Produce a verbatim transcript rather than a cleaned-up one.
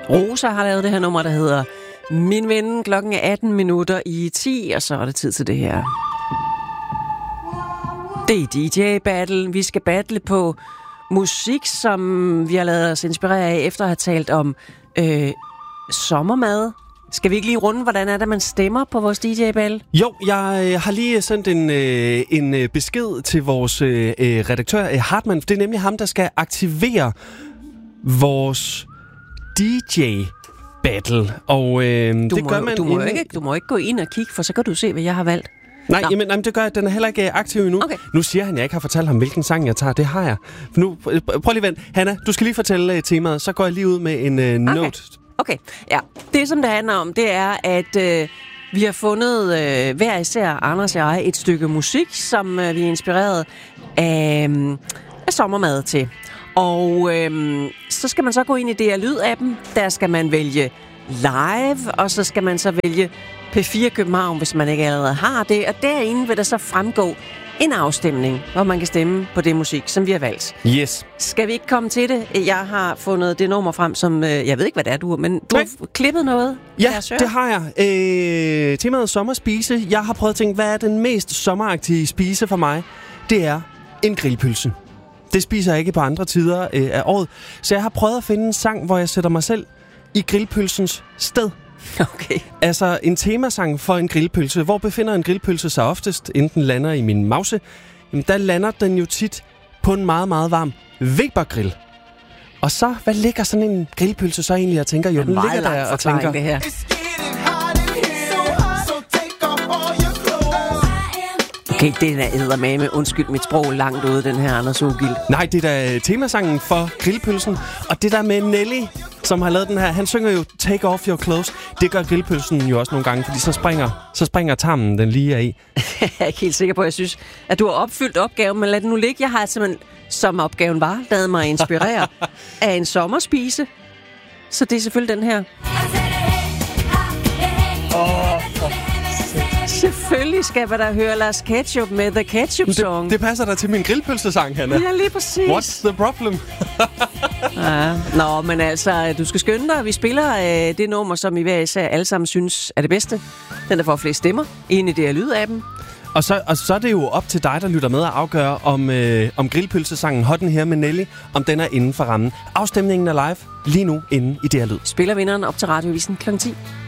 Rosa har lavet det her nummer, der hedder Min Ven. Klokken er atten minutter i ti, og så er det tid til det her. Det er D J-battle. Vi skal battle på musik, som vi har lavet os inspirere af, efter at have talt om øh, sommermad. Skal vi ikke lige runde, hvordan er det, man stemmer på vores D J-battle? Jo, jeg øh, har lige sendt en, øh, en øh, besked til vores øh, redaktør, øh, Hartmann. Det er nemlig ham, der skal aktivere vores D J-battle. Og øh, du det må, gør man... Du må, inden... ikke, du må ikke gå ind og kigge, for så kan du se, hvad jeg har valgt. Nej, jamen, jamen, det gør jeg. Den er heller ikke aktiv endnu. Okay. Nu siger han, at jeg ikke har fortalt ham, hvilken sang jeg tager. Det har jeg. For nu, prøv lige vent. Hanna, du skal lige fortælle uh, temaet, så går jeg lige ud med en uh, okay. note. Okay, ja. Det, som det handler om, det er, at øh, vi har fundet øh, hver især, Anders og jeg, et stykke musik, som øh, vi er inspireret af, øh, af sommermad til. Og øh, så skal man så gå ind i D R Lyd-appen. Der skal man vælge live, og så skal man så vælge P fire København, hvis man ikke allerede har det. Og derinde vil der så fremgå en afstemning, hvor man kan stemme på det musik, som vi har valgt. Yes. Skal vi ikke komme til det? Jeg har fundet det nummer frem, som... Øh, jeg ved ikke, hvad det er, du har, men du Nej. har klippet noget. Ja, det har jeg. Øh, temaet sommerspise. Jeg har prøvet at tænke, hvad er den mest sommeragtige spise for mig? Det er en grillpølse. Det spiser jeg ikke på andre tider øh, af året. Så jeg har prøvet at finde en sang, hvor jeg sætter mig selv i grillpølsens sted. Okay. Altså en temasang for en grillpølse. Hvor befinder en grillpølse sig oftest, inden den lander i min mause? Jamen, der lander den jo tit på en meget, meget varm Weber-grill. Og så, hvad ligger sådan en grillpølse så egentlig? Jeg tænker jo, den ligger der og tænker... Det her. Okay, den er eddermame. Undskyld mit sprog langt ude, den her Anders Ugild. Nej, det er da temasangen for grillpølsen. Og det der med Nelly, som har lavet den her, han synger jo Take Off Your Clothes. Det gør grillpølsen jo også nogle gange, fordi så springer, så springer tarmen den lige af. Jeg er ikke helt sikker på, at jeg synes, at du har opfyldt opgaven, men lad det nu ligge. Jeg har simpelthen, som opgaven var, ladet mig inspirere af en sommerspise. Så det er selvfølgelig den her. Åh, oh, selvfølgelig skal man da høre Lars Ketchup med The Ketchup Song. Det, det passer da til min grillpølsesang, Hanna. Ja, lige præcis. What's the problem? Ja. Nå, men altså, du skal skynde dig. Vi spiller øh, det nummer, som I hver især alle sammen synes er det bedste. Den, der får flest stemmer. Inde i det her Lyd-appen. Og så, og så er det jo op til dig, der lytter med at afgøre, om, øh, om grillpølsesangen Hotten her med Nelly, om den er inden for rammen. Afstemningen er live lige nu inde i det her Lyd. Spiller vinderen op til Radiovisen klokken ti.